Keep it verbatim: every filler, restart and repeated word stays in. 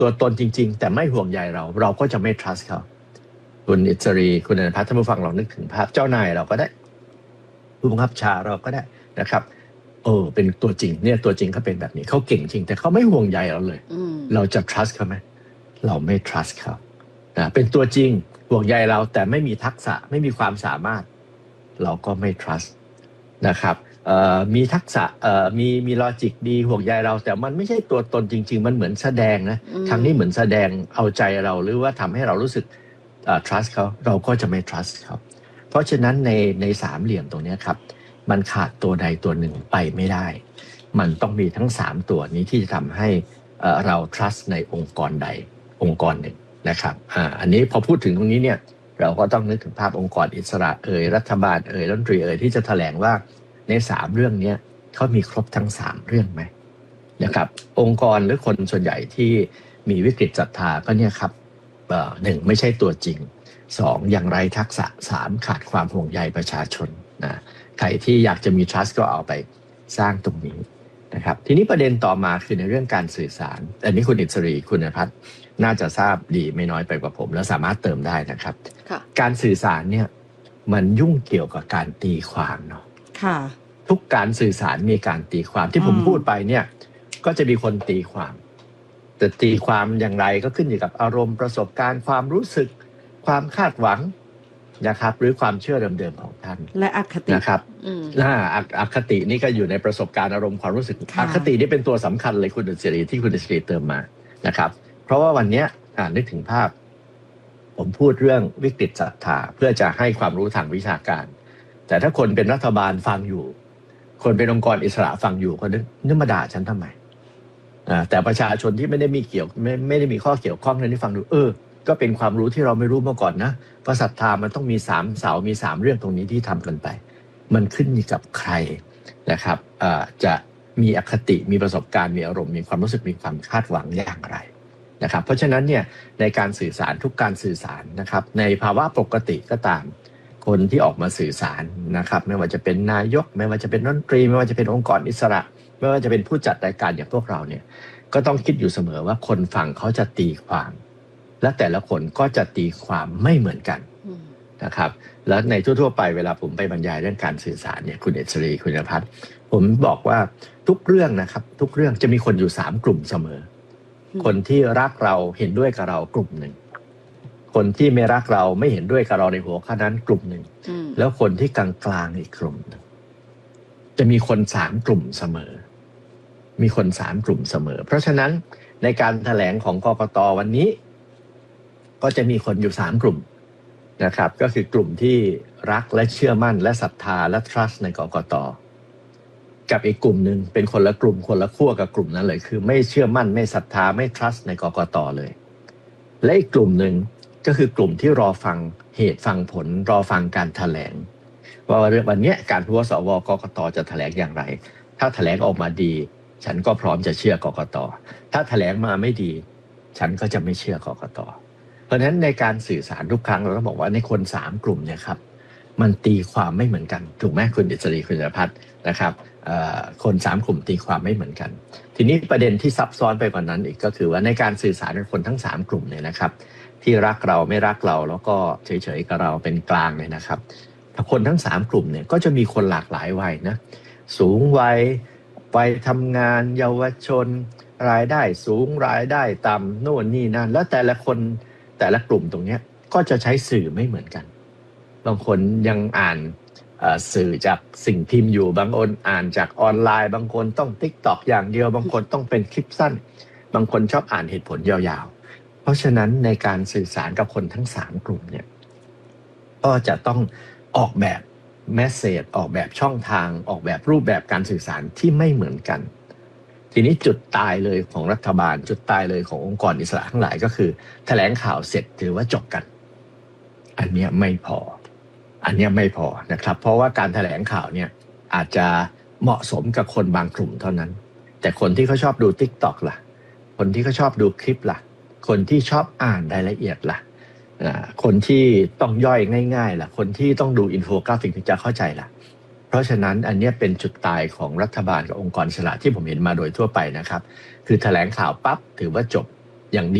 ตัวตนจริงๆแต่ไม่ห่วงใยเราเราก็จะไม่ trust เขาคุณอิสรีคุณอนุพัฒน์ท่านผู้ฟังลองนึกถึงภาพเจ้านายเราก็ได้ผู้บังคับบัญชาเราก็ได้นะครับเออเป็นตัวจริงเนี่ยตัวจริงเขาเป็นแบบนี้เขาเก่งจริงแต่เขาไม่ห่วงใยเราเลยเราจะ trust เขาไหมเราไม่ trust เขานะเป็นตัวจริงห่วงใยเราแต่ไม่มีทักษะไม่มีความสามารถเราก็ไม่ trust นะครับมีทักษะมีมีลอจิกดีห่วงใยเราแต่มันไม่ใช่ตัวตนจริงๆมันเหมือนแสดงนะทางนี้เหมือนแสดงเอาใจเราหรือว่าทำให้เรารู้สึก trust เขาเราก็จะไม่ trust เขาเพราะฉะนั้นในในสามเหลี่ยมตรงนี้ครับมันขาดตัวใดตัวหนึ่งไปไม่ได้มันต้องมีทั้งสามตัวนี้ที่จะทำให้เรา trust ในองค์กรใดองค์กรหนึ่งนะครับอ่าอันนี้พอพูดถึงตรงนี้เนี่ยเราก็ต้องนึกถึงภาพองค์กรอิสระเอ่ยรัฐบาลเอ่ยรัฐมนตรีเอ่ยที่จะแถลงว่าในสามเรื่องนี้เขามีครบทั้งสามเรื่องไหมนะครับองค์กรหรือคนส่วนใหญ่ที่มีวิกฤตศรัทธาก็เนี่ยครับเอ่อหนึ่งไม่ใช่ตัวจริงสองอย่างไรทักษะสามขาดความห่วงใยประชาชนนะใครที่อยากจะมี trust ก็เอาไปสร้างตรงนี้นะครับทีนี้ประเด็นต่อมาคือในเรื่องการสื่อสารอันนี้คุณอิสรีคุณนภัทรน่าจะทราบดีไม่น้อยไปกว่าผมแล้วสามารถเติมได้นะครับการสื่อสารเนี่ยมันยุ่งเกี่ยวกับการตีความเนาะทุกการสื่อสารมีการตีความที่ผมพูดไปเนี่ยก็จะมีคนตีความแต่ตีความอย่างไรก็ขึ้นอยู่กับอารมณ์ประสบการณ์ความรู้สึกความคาดหวังนะครับหรือความเชื่อเดิมๆของท่านและอคตินะครับอ่าอคตินี่ก็อยู่ในประสบการณ์อารมณ์ความรู้สึกอคตินี่เป็นตัวสำคัญเลยคุณอิสรีที่คุณอิสรีเติมมานะครับเพราะว่าวันนี้อ่านึกถึงภาพผมพูดเรื่องวิกฤตศรัทธาเพื่อจะให้ความรู้ทางวิชาการแต่ถ้าคนเป็นรัฐบาลฟังอยู่คนเป็นองค์กรอิสระฟังอยู่ก็นึกนึกมาด่าฉันทำไมอ่าแต่ประชาชนที่ไม่ได้มีเกี่ยวไม่ไม่ได้มีข้อเกี่ยวข้องนั้นที่ฟังดูเออก็เป็นความรู้ที่เราไม่รู้มาก่อนนะว่าศรัทธามันต้องมีสามเสามีสามเรื่องตรงนี้ที่ทำกันไปมันขึ้นอยู่กับใครนะครับอ่าจะมีอคติมีประสบการณ์มีอารมณ์มีความรู้สึกมีความคาดหวังอย่างไรนะครับเพราะฉะนั้นเนี่ยในการสื่อสารทุกการสื่อสารนะครับในภาวะปกติก็ตามคนที่ออกมาสื่อสารนะครับไม่ว่าจะเป็นนายกไม่ว่าจะเป็นรัฐมนตรีไม่ว่าจะเป็นองค์กรอิสระไม่ว่าจะเป็นผู้จัดรายการอย่างพวกเราเนี่ยก็ต้องคิดอยู่เสมอว่าคนฟังเขาจะตีความและแต่ละคนก็จะตีความไม่เหมือนกันนะครับแล้วในทั่วๆไปเวลาผมไปบรรยายเรื่องการสื่อสารเนี่ยคุณเอชรีคุณนภัทรผมบอกว่าทุกเรื่องนะครับทุกเรื่องจะมีคนอยู่สามกลุ่มเสมอคนที่รักเราเห็นด้วยกับเรากลุ่มหนึ่งคนที่ไม่รักเราไม่เห็นด้วยกับเราในหัวข้อนั้นกลุ่มหนึ่งแล้วคนที่กลางๆอีกกลุ่มนึงจะมีคนสามกลุ่มเสมอมีคนสามกลุ่มเสมอเพราะฉะนั้นในการแถลงของกกต.วันนี้ก็จะมีคนอยู่สามกลุ่มนะครับก็คือกลุ่มที่รักและเชื่อมั่นและศรัทธาและ trust ในกกต.กับอีกกลุ่มหนึ่งเป็นคนละกลุ่มคนละขั้วกับกลุ่มนั้นเลยคือไม่เชื่อมั่นไม่ศรัทธาไม่ trust ในกกต.เลยและอีกกลุ่มหนึ่งก็คือกลุ่มที่รอฟังเหตุฟังผลรอฟังการแถลงว่าวันนี้การผู้ว่าสวกกต.จะแถลงอย่างไรถ้าแถลงออกมาดีฉันก็พร้อมจะเชื่อกกต.ถ้าแถลงมาไม่ดีฉันก็จะไม่เชื่อกกต.เพราะฉะนั้นในการสื่อสารทุกครั้งเราต้องบอกว่าในคนสามกลุ่มเนี่ยครับมันตีความไม่เหมือนกันถูกไหมคุณอิสรีคุณนภัทรนะครับคนสามกลุ่มตีความไม่เหมือนกันทีนี้ประเด็นที่ซับซ้อนไปกว่านั้นอีกก็คือว่าในการสื่อสารกับคนทั้งสามกลุ่มเนี่ยนะครับที่รักเราไม่รักเราแล้วก็เฉยๆกับเราเป็นกลางเนี่ยนะครับคนทั้งสามกลุ่มเนี่ยก็จะมีคนหลากหลายวัยนะสูงวัยวัยทำงานเยาวชนรายได้สูงรายได้ต่ำโน่นนี่นั่นแล้วแต่ละคนแต่ละกลุ่มตรงนี้ก็จะใช้สื่อไม่เหมือนกันบางคนยังอ่านสื่อจากสิ่งพิมพ์อยู่บางคนอ่านจากออนไลน์บางคนต้อง TikTok อย่างเดียวบางคนต้องเป็นคลิปสั้นบางคนชอบอ่านเหตุผลยาวๆเพราะฉะนั้นในการสื่อสารกับคนทั้งสามกลุ่มเนี่ยก็จะต้องออกแบบเมสเสจออกแบบช่องทางออกแบบรูปแบบการสื่อสารที่ไม่เหมือนกันทีนี้จุดตายเลยของรัฐบาลจุดตายเลยขององค์กรอิสระทั้งหลายก็คือแถลงข่าวเสร็จถือว่าจบกันอันนี้ไม่พออันนี้ไม่พอนะครับเพราะว่าการแถลงข่าวเนี่ยอาจจะเหมาะสมกับคนบางกลุ่มเท่านั้นแต่คนที่เขาชอบดู TikTok ล่ะคนที่เขาชอบดูคลิปล่ะคนที่ชอบอ่านรายละเอียดล่ะคนที่ต้องย่อยง่ายๆล่ะคนที่ต้องดูอินโฟกราฟิกถึงจะเข้าใจล่ะเพราะฉะนั้นอันนี้เป็นจุดตายของรัฐบาลกับองค์กรอิสระที่ผมเห็นมาโดยทั่วไปนะครับคือแถลงข่าวปั๊บถือว่าจบอย่าง